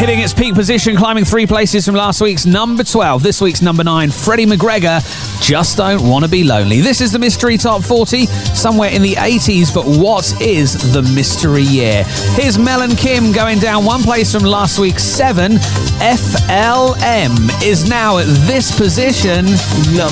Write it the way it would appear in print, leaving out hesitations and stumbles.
hitting its peak position, climbing 3 places from last week's number 12. This week's number 9, Freddie McGregor, Just Don't Wanna Be Lonely. This is the Mystery Top 40, somewhere in the 80s, but what is the mystery year? Here's Mel and Kim going down 1 place from last week's 7. FLM is now at this position, number